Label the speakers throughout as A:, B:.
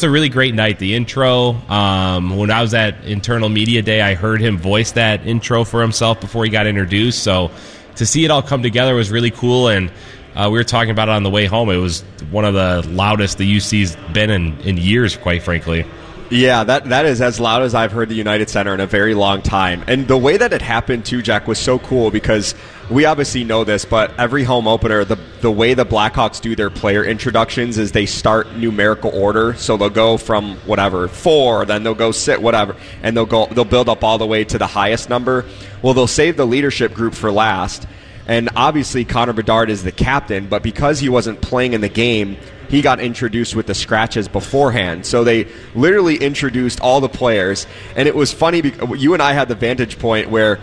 A: just a really great night. The intro, when I was at Internal Media Day, I heard him voice that intro for himself before he got introduced. So to see it all come together was really cool, and we were talking about it on the way home. It was one of the loudest the UC's been in years, quite frankly.
B: Yeah, that is as loud as I've heard the United Center in a very long time. And the way that it happened, too, Jack, was so cool because we obviously know this, but every home opener, the way the Blackhawks do their player introductions is they start numerical order. So they'll go from whatever, 4, then they'll go sit, whatever, and they'll build up all the way to the highest number. Well, they'll save the leadership group for last. And obviously Connor Bedard is the captain, but because he wasn't playing in the game, he got introduced with the scratches beforehand. So they literally introduced all the players. And it was funny because you and I had the vantage point where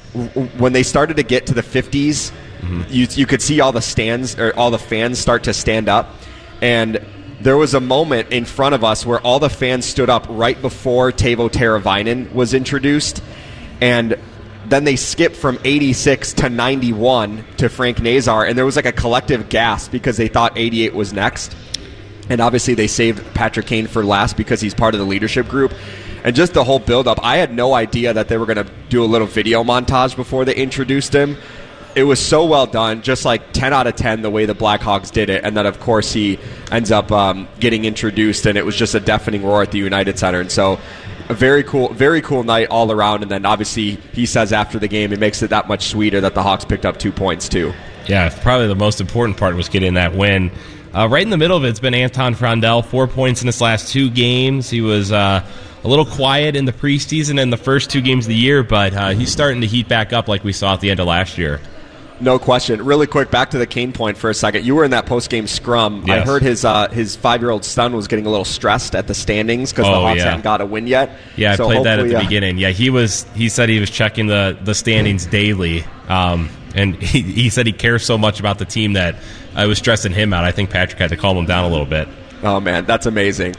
B: when they started to get to the 50s, you could see all the stands or all the fans start to stand up. And there was a moment in front of us where all the fans stood up right before Teuvo Teravainen was introduced. And then they skipped from 86 to 91 to Frank Nazar, and there was like a collective gasp because they thought 88 was next. And obviously they saved Patrick Kane for last because he's part of the leadership group. And just the whole build-up, I had no idea that they were going to do a little video montage before they introduced him. It was so well done, just like 10 out of 10 the way the Blackhawks did it. And then, of course, he ends up getting introduced, and it was just a deafening roar at the United Center. And so a very cool night all around. And then, obviously, he says after the game, it makes it that much sweeter that the Hawks picked up 2 points, too.
A: Yeah, probably the most important part was getting that win. Right in the middle of it's been Anton Frondell, 4 points in his last 2 games. He was a little quiet in the preseason and the first 2 games of the year, but he's starting to heat back up like we saw at the end of last year.
B: No question. Really quick, back to the Kane point for a second. You were in that post-game scrum.
A: Yes.
B: I heard his 5-year-old son was getting a little stressed at the standings because the Hawks hadn't got a win yet.
A: Yeah, so I played that at the beginning. Yeah, he said he was checking the standings daily, and he said he cares so much about the team that it was stressing him out. I think Patrick had to calm him down a little bit.
B: Oh, man, that's amazing.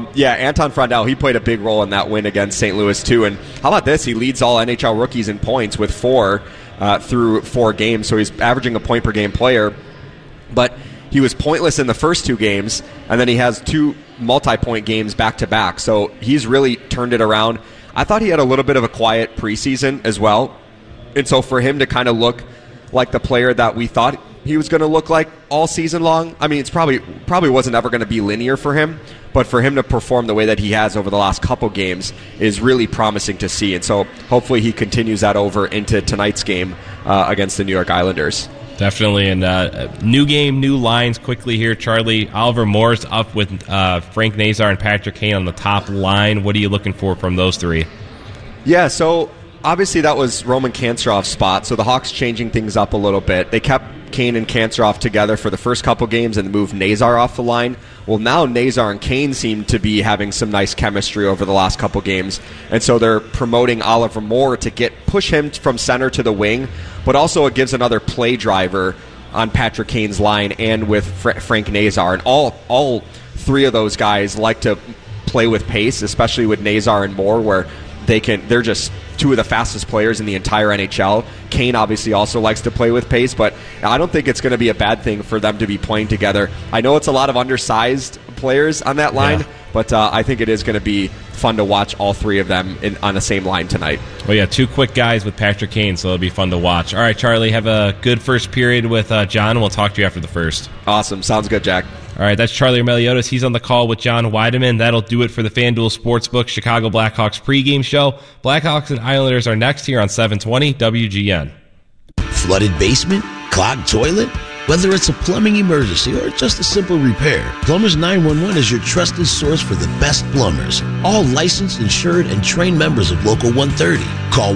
B: Anton Frondell, he played a big role in that win against St. Louis, too. And how about this? He leads all NHL rookies in points with 4 through 4 games, so he's averaging a point per game player. But he was pointless in the first 2 games, and then he has 2 multi-point games back-to-back. So he's really turned it around. I thought he had a little bit of a quiet preseason as well. And so for him to kind of look like the player that we thought he was going to look like all season long, I mean, it's probably wasn't ever going to be linear for him, but for him to perform the way that he has over the last couple games is really promising to see. And so hopefully he continues that over into tonight's game against the New York Islanders.
A: Definitely, and new game, new lines quickly here, Charlie. Oliver Moore's up with Frank Nazar and Patrick Kane on the top line. What are you looking for from those 3?
B: Yeah, so obviously that was Roman Kansarov's spot, so the Hawks changing things up a little bit. They kept Kane and Kanserov together for the first couple games and moved Nazar off the line. Well, now Nazar and Kane seem to be having some nice chemistry over the last couple games, and so they're promoting Oliver Moore to push him from center to the wing, but also it gives another play driver on Patrick Kane's line and with Frank Nazar. And all 3 of those guys like to play with pace, especially with Nazar and Moore, where they're just 2 of the fastest players in the entire NHL. Kane obviously also likes to play with pace, but I don't think it's going to be a bad thing for them to be playing together. I know it's a lot of undersized players on that line, but I think it is going to be fun to watch all 3 of them on the same line tonight.
A: Well, yeah, 2 quick guys with Patrick Kane, so it'll be fun to watch. All right, Charlie, have a good first period with John, and we'll talk to you after the first.
B: Awesome. Sounds good, Jack.
A: All right, that's Charlie Meliodas. He's on the call with John Weideman. That'll do it for the FanDuel Sportsbook Chicago Blackhawks pregame show. Blackhawks and Islanders are next here on 720 WGN.
C: Flooded basement? Clogged toilet? Whether it's a plumbing emergency or just a simple repair, Plumbers 911 is your trusted source for the best plumbers. All licensed, insured, and trained members of Local 130. Call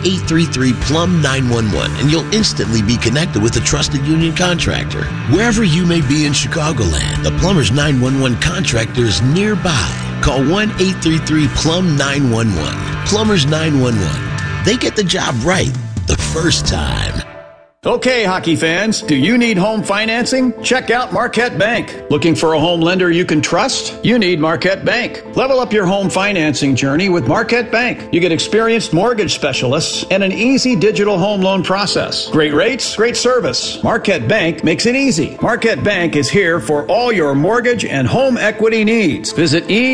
C: 1-833-PLUM-911 and you'll instantly be connected with a trusted union contractor. Wherever you may be in Chicagoland, the Plumbers 911 contractor is nearby. Call 1-833-PLUM-911. Plumbers 911. They get the job right the first time.
D: Okay, hockey fans, do you need home financing? Check out Marquette Bank. Looking for a home lender you can trust? You need Marquette Bank. Level up your home financing journey with Marquette Bank. You get experienced mortgage specialists and an easy digital home loan process. Great rates, great service. Marquette Bank makes it easy. Marquette Bank is here for all your mortgage and home equity needs. Visit